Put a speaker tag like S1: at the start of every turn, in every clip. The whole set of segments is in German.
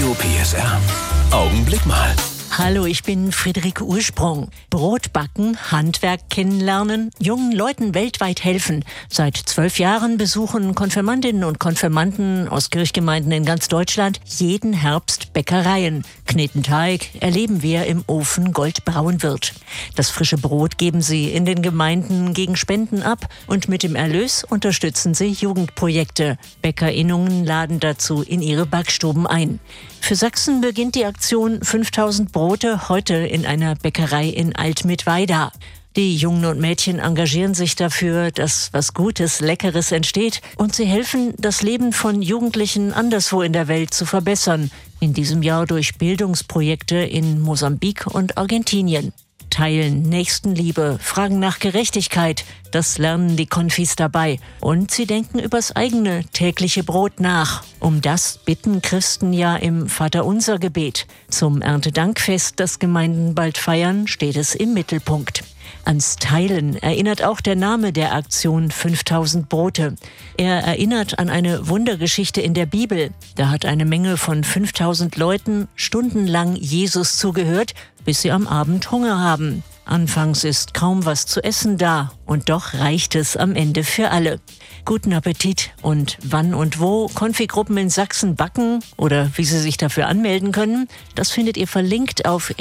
S1: Radio PSR. Augenblick mal.
S2: Hallo, ich bin Friederike Ursprung. Brot backen, Handwerk kennenlernen, jungen Leuten weltweit helfen. Seit 12 Jahren besuchen Konfirmandinnen und Konfirmanden aus Kirchgemeinden in ganz Deutschland jeden Herbst Bäckereien. Kneten Teig, erleben, wie er im Ofen goldbraun wird. Das frische Brot geben sie in den Gemeinden gegen Spenden ab und mit dem Erlös unterstützen sie Jugendprojekte. BäckerInnen laden dazu in ihre Backstuben ein. Für Sachsen beginnt die Aktion 5000 Brote heute in einer Bäckerei in Alt-Mittweida. Die Jungen und Mädchen engagieren sich dafür, dass was Gutes, Leckeres entsteht und sie helfen, das Leben von Jugendlichen anderswo in der Welt zu verbessern. In diesem Jahr durch Bildungsprojekte in Mosambik und Argentinien. Teilen, Nächstenliebe, Fragen nach Gerechtigkeit, das lernen die Konfis dabei. Und sie denken übers eigene tägliche Brot nach. Um das bitten Christen ja im Vaterunser-Gebet. Zum Erntedankfest, das Gemeinden bald feiern, steht es im Mittelpunkt. Ans Teilen erinnert auch der Name der Aktion 5000 Brote. Er erinnert an eine Wundergeschichte in der Bibel. Da hat eine Menge von 5000 Leuten stundenlang Jesus zugehört, bis sie am Abend Hunger haben. Anfangs ist kaum was zu essen da und doch reicht es am Ende für alle. Guten Appetit und wann und wo Konfigruppen in Sachsen backen oder wie Sie sich dafür anmelden können, das findet ihr verlinkt auf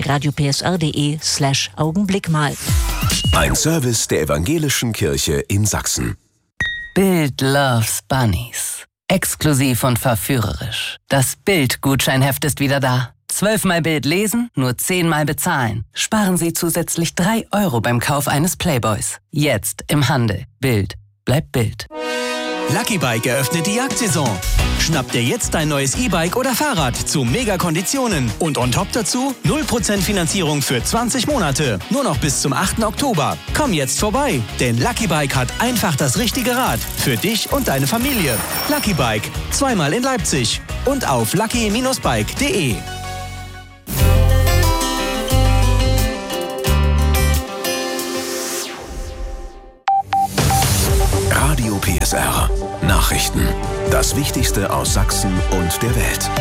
S2: radiopsr.de/Augenblick-mal.
S1: Ein Service der Evangelischen Kirche in Sachsen.
S3: Bild loves Bunnies. Exklusiv und verführerisch. Das Bild-Gutscheinheft ist wieder da. 12-mal Bild lesen, nur 10-mal bezahlen. Sparen Sie zusätzlich 3 € beim Kauf eines Playboys. Jetzt im Handel. Bild bleibt Bild.
S4: Lucky Bike eröffnet die Jagdsaison. Schnapp dir jetzt dein neues E-Bike oder Fahrrad zu Mega-Konditionen. Und on top dazu 0% Finanzierung für 20 Monate. Nur noch bis zum 8. Oktober. Komm jetzt vorbei, denn Lucky Bike hat einfach das richtige Rad für dich und deine Familie. Lucky Bike, zweimal in Leipzig und auf lucky-bike.de.
S1: Radio PSR. Nachrichten. Das Wichtigste aus Sachsen und der Welt.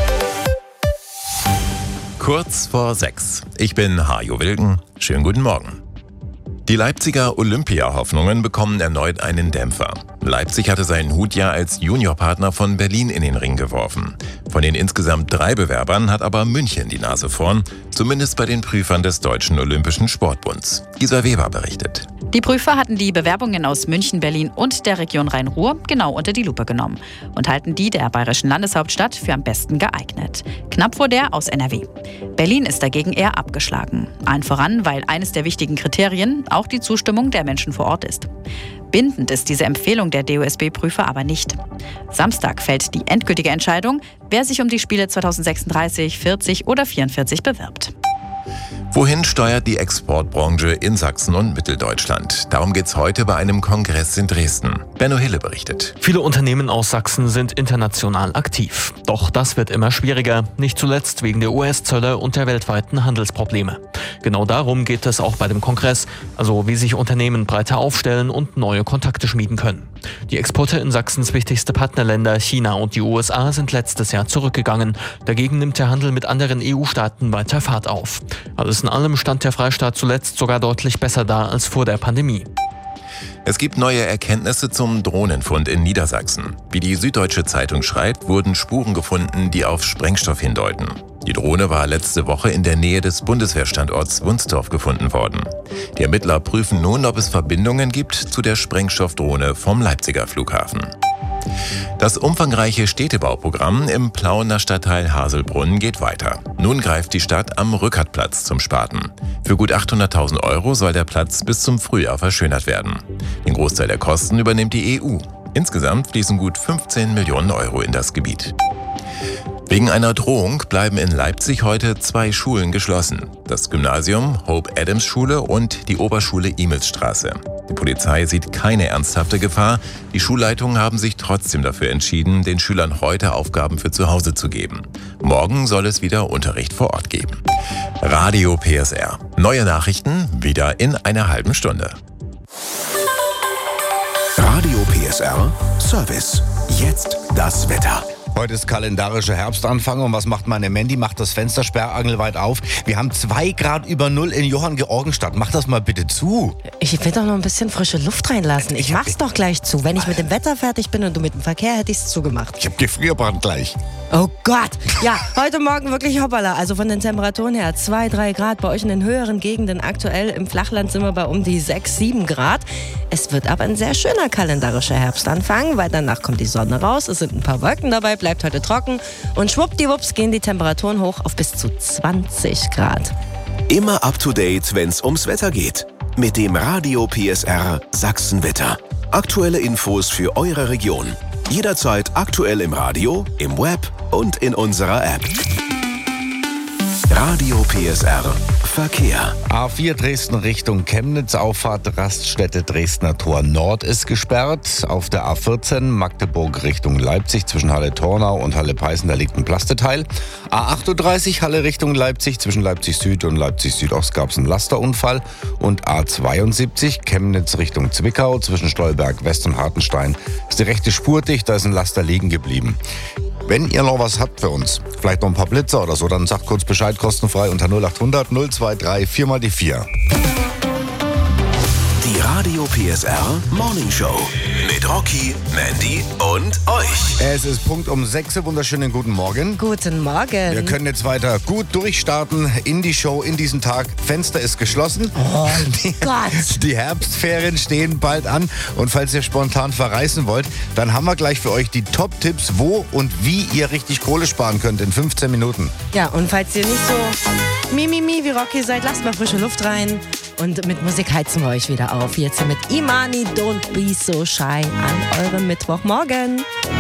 S5: Kurz vor 6. Ich bin Hajo Wilken. Schönen guten Morgen. Die Leipziger Olympia-Hoffnungen bekommen erneut einen Dämpfer. Leipzig hatte seinen Hut ja als Juniorpartner von Berlin in den Ring geworfen. Von den insgesamt 3 Bewerbern hat aber München die Nase vorn, zumindest bei den Prüfern des Deutschen Olympischen Sportbunds. Gisa Weber berichtet.
S6: Die Prüfer hatten die Bewerbungen aus München, Berlin und der Region Rhein-Ruhr genau unter die Lupe genommen und halten die der bayerischen Landeshauptstadt für am besten geeignet. Knapp vor der aus NRW. Berlin ist dagegen eher abgeschlagen. Allen voran, weil eines der wichtigen Kriterien auch die Zustimmung der Menschen vor Ort ist. Bindend ist diese Empfehlung der DOSB-Prüfer aber nicht. Samstag fällt die endgültige Entscheidung, wer sich um die Spiele 2036, 40 oder 44 bewirbt.
S5: Wohin steuert die Exportbranche in Sachsen und Mitteldeutschland? Darum geht's heute bei einem Kongress in Dresden. Benno Hille berichtet.
S7: Viele Unternehmen aus Sachsen sind international aktiv. Doch das wird immer schwieriger, nicht zuletzt wegen der US-Zölle und der weltweiten Handelsprobleme. Genau darum geht es auch bei dem Kongress, also wie sich Unternehmen breiter aufstellen und neue Kontakte schmieden können. Die Exporte in Sachsens wichtigste Partnerländer China und die USA sind letztes Jahr zurückgegangen. Dagegen nimmt der Handel mit anderen EU-Staaten weiter Fahrt auf. Alles in allem stand der Freistaat zuletzt sogar deutlich besser da als vor der Pandemie.
S5: Es gibt neue Erkenntnisse zum Drohnenfund in Niedersachsen. Wie die Süddeutsche Zeitung schreibt, wurden Spuren gefunden, die auf Sprengstoff hindeuten. Die Drohne war letzte Woche in der Nähe des Bundeswehrstandorts Wunstorf gefunden worden. Die Ermittler prüfen nun, ob es Verbindungen gibt zu der Sprengstoffdrohne vom Leipziger Flughafen. Das umfangreiche Städtebauprogramm im Plauener Stadtteil Haselbrunn geht weiter. Nun greift die Stadt am Rückertplatz zum Spaten. Für gut 800.000 € soll der Platz bis zum Frühjahr verschönert werden. Den Großteil der Kosten übernimmt die EU. Insgesamt fließen gut 15 Millionen € in das Gebiet. Wegen einer Drohung bleiben in Leipzig heute 2 Schulen geschlossen. Das Gymnasium Hope-Adams-Schule und die Oberschule Emilsstraße. Die Polizei sieht keine ernsthafte Gefahr. Die Schulleitungen haben sich trotzdem dafür entschieden, den Schülern heute Aufgaben für zu Hause zu geben. Morgen soll es wieder Unterricht vor Ort geben. Radio PSR. Neue Nachrichten wieder in einer halben Stunde.
S1: Radio PSR Service. Jetzt das Wetter.
S8: Heute ist kalendarischer Herbstanfang und was macht meine Mandy? Macht das Fenster sperrangelweit auf. Wir haben 2 Grad über Null in Johanngeorgenstadt. Mach das mal bitte zu.
S9: Ich will doch noch ein bisschen frische Luft reinlassen. Ich mach's doch gleich zu. Wenn ich mit dem Wetter fertig bin und du mit dem Verkehr, hätte ich's zugemacht.
S8: Ich hab Gefrierbrand gleich.
S9: Oh Gott. Ja, heute Morgen wirklich hoppala. Also von den Temperaturen her 2, 3 Grad. Bei euch in den höheren Gegenden. Aktuell im Flachland sind wir bei um die 6, 7 Grad. Es wird aber ein sehr schöner kalendarischer Herbstanfang, weil danach kommt die Sonne raus. Es sind ein paar Wolken dabei, bleibt heute trocken. Und schwuppdiwupps gehen die Temperaturen hoch auf bis zu 20 Grad.
S1: Immer up to date, wenn's ums Wetter geht. Mit dem Radio PSR Sachsenwetter. Aktuelle Infos für eure Region. Jederzeit aktuell im Radio, im Web und in unserer App. Radio PSR Verkehr.
S8: A4 Dresden Richtung Chemnitz, Auffahrt Raststätte Dresdner Tor Nord ist gesperrt. Auf der A14 Magdeburg Richtung Leipzig zwischen Halle Tornau und Halle Peißen, da liegt ein Plasteteil. A38 Halle Richtung Leipzig zwischen Leipzig Süd und Leipzig Südost gab es einen Lasterunfall. Und A72 Chemnitz Richtung Zwickau zwischen Stolberg West und Hartenstein ist die rechte Spur dicht, da ist ein Laster liegen geblieben. Wenn ihr noch was habt für uns, vielleicht noch ein paar Blitzer oder so, dann sagt kurz Bescheid, kostenfrei unter 0800 023 4 mal die 4.
S1: Die Radio PSR Morning Show mit Rocky, Mandy und euch.
S8: Es ist Punkt um 6 Uhr. Wunderschönen guten Morgen.
S9: Guten Morgen.
S8: Wir können jetzt weiter gut durchstarten in die Show, in diesen Tag. Fenster ist geschlossen.
S9: Oh Gott.
S8: Die Herbstferien stehen bald an. Und falls ihr spontan verreisen wollt, dann haben wir gleich für euch die Top-Tipps, wo und wie ihr richtig Kohle sparen könnt in 15 Minuten.
S9: Ja, und falls ihr nicht so mimimi wie Rocky seid, lasst mal frische Luft rein. Und mit Musik heizen wir euch wieder auf. Jetzt mit Imani, Don't Be So Shy an eurem Mittwochmorgen.